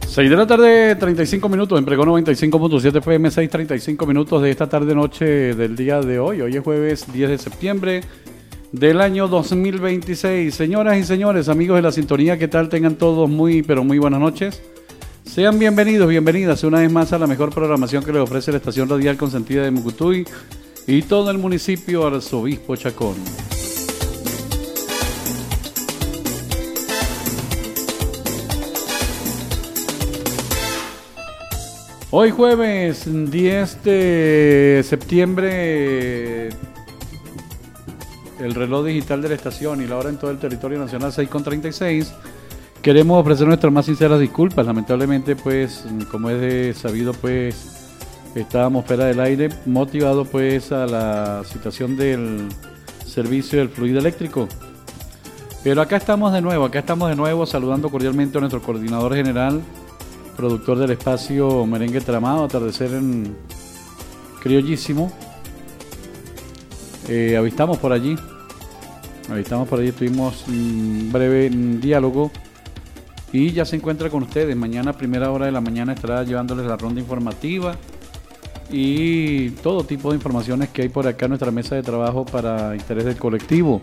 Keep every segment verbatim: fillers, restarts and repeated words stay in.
seis de la tarde, treinta y cinco minutos, en Pregón noventa y cinco punto siete F M, seis treinta y cinco minutos de esta tarde-noche del día de hoy. Hoy es jueves diez de septiembre del año dos mil veintiséis. Señoras y señores, amigos de la sintonía, ¿qué tal? Tengan todos muy, pero muy buenas noches. Sean bienvenidos, bienvenidas una vez más a la mejor programación que les ofrece la estación radial consentida de Mucutuy y todo el municipio Arzobispo Chacón. Hoy jueves diez de septiembre, el reloj digital de la estación y la hora en todo el territorio nacional seis con treinta y seis. Queremos ofrecer nuestras más sinceras disculpas. Lamentablemente, pues, como es de sabido, pues, estábamos fuera del aire, motivado pues a la situación del servicio del fluido eléctrico. Pero acá estamos de nuevo, acá estamos de nuevo saludando cordialmente a nuestro coordinador general, productor del espacio Merengue Tramado, Atardecer en Criollísimo. Eh, avistamos por allí, avistamos por allí, tuvimos un breve diálogo y ya se encuentra con ustedes. Mañana a primera hora de la mañana estará llevándoles la ronda informativa y todo tipo de informaciones que hay por acá en nuestra mesa de trabajo para interés del colectivo.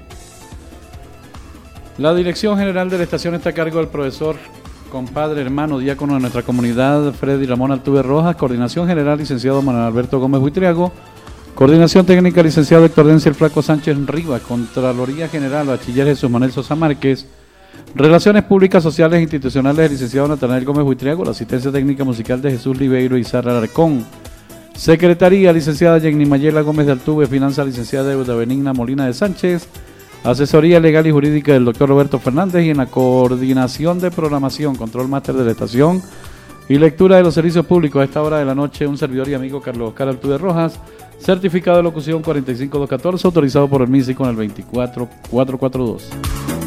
La dirección general de la estación está a cargo del profesor, compadre, hermano, diácono de nuestra comunidad, Freddy Ramón Altuve Rojas. Coordinación general, licenciado Manuel Alberto Gómez Buitriago. Coordinación técnica, licenciado Héctor Dencio El Flaco Sánchez Rivas. Contraloría general, bachiller Jesús Manuel Sosa Márquez. Relaciones públicas, sociales e institucionales, licenciado Natanael Gómez Buitriago. La asistencia técnica musical de Jesús Ribeiro y Sara Alarcón. Secretaría, licenciada Jenny Mayela Gómez de Altuve. Finanzas, licenciada Euda Benigna Molina de Sánchez. Asesoría legal y jurídica del doctor Roberto Fernández. Y en la coordinación de programación, control máster de la estación y lectura de los servicios públicos a esta hora de la noche, un servidor y amigo Carlos Oscar Altuve Rojas. Certificado de locución cuarenta y cinco mil doscientos catorce, autorizado por el M I S I con el veinticuatro mil cuatrocientos cuarenta y dos.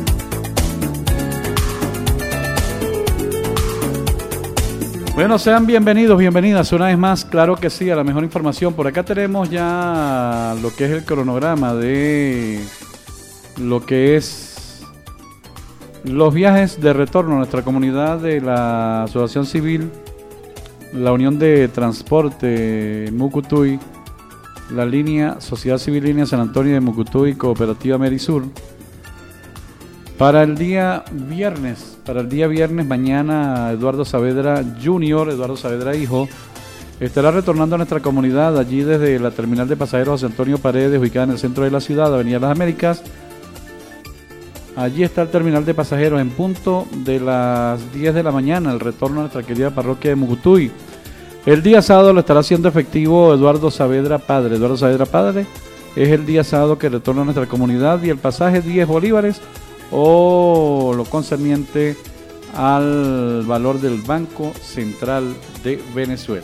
Bueno, sean bienvenidos, bienvenidas una vez más, claro que sí, a la mejor información. Por acá tenemos ya lo que es el cronograma de lo que es los viajes de retorno a nuestra comunidad de la Asociación Civil, la Unión de Transporte Mucutuy, la línea Sociedad Civil Línea San Antonio de Mucutuy, Cooperativa Merisur. Para el día viernes, para el día viernes mañana, Eduardo Saavedra Junior, Eduardo Saavedra Hijo, estará retornando a nuestra comunidad allí desde la terminal de pasajeros José Antonio Paredes, ubicada en el centro de la ciudad, Avenida Las Américas. Allí está el terminal de pasajeros en punto de las diez de la mañana, el retorno a nuestra querida parroquia de Mucutuy. El día sábado lo estará haciendo efectivo Eduardo Saavedra Padre. Eduardo Saavedra Padre es el día sábado que retorna a nuestra comunidad y el pasaje diez bolívares o lo concerniente al valor del Banco Central de Venezuela.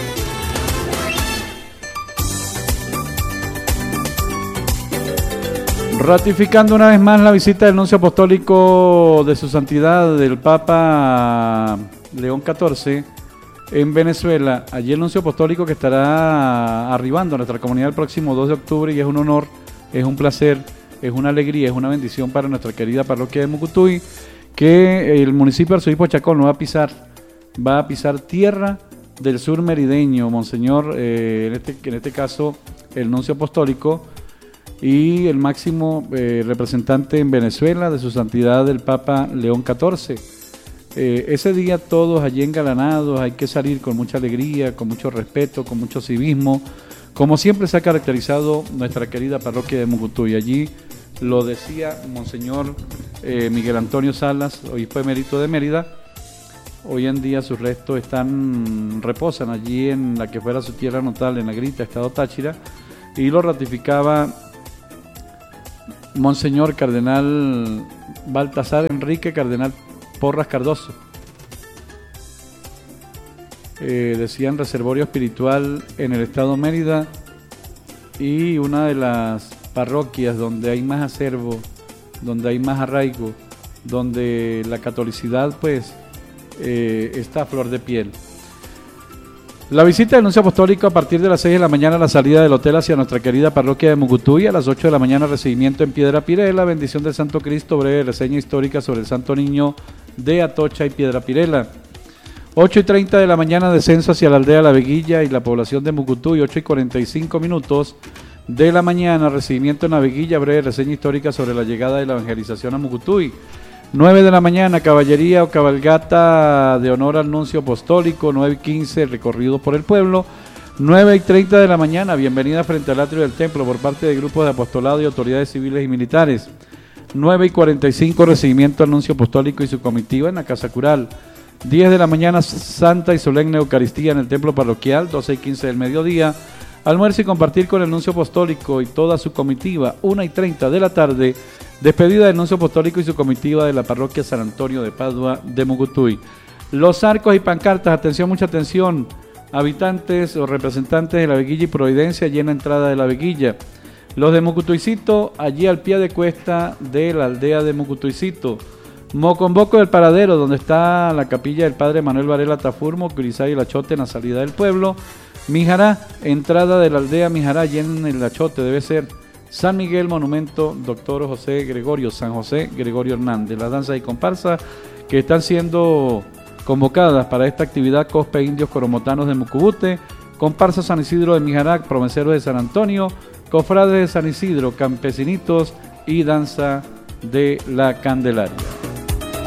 Ratificando una vez más la visita del nuncio apostólico de su santidad, del Papa León catorce, en Venezuela. Allí el nuncio apostólico que estará arribando a nuestra comunidad el próximo dos de octubre, y es un honor, es un placer, es una alegría, es una bendición para nuestra querida parroquia de Mucutuy, que el municipio Arzobispo Chacón no va a pisar, va a pisar tierra del sur merideño, Monseñor, eh, en, este, en este caso el nuncio apostólico y el máximo eh, representante en Venezuela de su santidad el Papa León catorce. Eh, ese día todos allí engalanados, hay que salir con mucha alegría, con mucho respeto, con mucho civismo, como siempre se ha caracterizado nuestra querida parroquia de Mucutuy. Allí lo decía Monseñor eh, Miguel Antonio Salas, obispo emérito de Mérida. Hoy en día sus restos están, reposan allí en la que fuera su tierra natal, en la Grita, estado Táchira, y lo ratificaba Monseñor Cardenal Baltasar Enrique Cardenal Porras Cardoso. Eh, decían reservorio espiritual en el estado Mérida y una de las parroquias donde hay más acervo, donde hay más arraigo, donde la catolicidad pues eh, está a flor de piel. La visita del nuncio apostólico a partir de las seis de la mañana, la salida del hotel hacia nuestra querida parroquia de Mucutuy. A las ocho de la mañana, recibimiento en Piedra Pirela, bendición del Santo Cristo, breve reseña histórica sobre el Santo Niño de Atocha y Piedra Pirela. ocho y treinta de la mañana, descenso hacia la aldea La Veguilla y la población de Mucutuy. ocho y cuarenta y cinco minutos de la mañana, recibimiento en La Veguilla, breve reseña histórica sobre la llegada de la evangelización a Mucutuy. nueve de la mañana, caballería o cabalgata de honor al nuncio apostólico. nueve y quince, recorrido por el pueblo. nueve y treinta de la mañana, bienvenida frente al atrio del templo por parte de grupos de apostolado y autoridades civiles y militares. nueve y cuarenta y cinco, recibimiento al nuncio apostólico y su comitiva en la Casa Cural. diez de la mañana, santa y solemne Eucaristía en el templo parroquial. doce y quince del mediodía, almuerzo y compartir con el nuncio apostólico y toda su comitiva. una y treinta de la tarde, despedida del nuncio apostólico y su comitiva de la parroquia San Antonio de Padua de Mucutuy. Los arcos y pancartas, atención, mucha atención, habitantes o representantes de La Veguilla y Providencia, llena entrada de La Veguilla. Los de Mucutuycito, allí al pie de cuesta de la aldea de Mucutuycito. Moconboco del Paradero, donde está la capilla del padre Manuel Varela Tafurmo, Curizay y El Achote en la salida del pueblo. Mijará, entrada de la aldea Mijará, allí en El Achote, debe ser San Miguel, monumento Doctor José Gregorio, San José Gregorio Hernández. Las danzas y comparsas que están siendo convocadas para esta actividad: Cospe Indios Coromotanos de Mucubute, comparsa San Isidro de Mijará, Provenceros de San Antonio, Cofrades de San Isidro, Campesinitos y danza de la Candelaria.